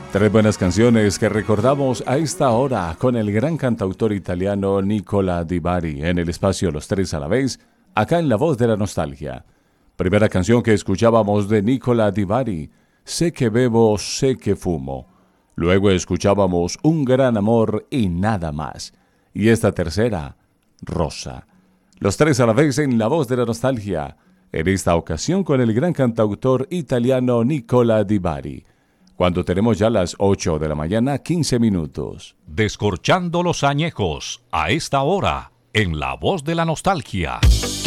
Tres buenas canciones que recordamos a esta hora con el gran cantautor italiano Nicola Di Bari en el espacio Los Tres a la Vez, acá en La Voz de la Nostalgia. Primera canción que escuchábamos de Nicola Di Bari, Sé que bebo, sé que fumo. Luego escuchábamos Un gran amor y nada más. Y esta tercera, Rosa. Los Tres a la Vez en La Voz de la Nostalgia, en esta ocasión con el gran cantautor italiano Nicola Di Bari. Cuando tenemos ya las 8 de la mañana, 15 minutos. Descorchando los añejos, a esta hora, en La Voz de la Nostalgia.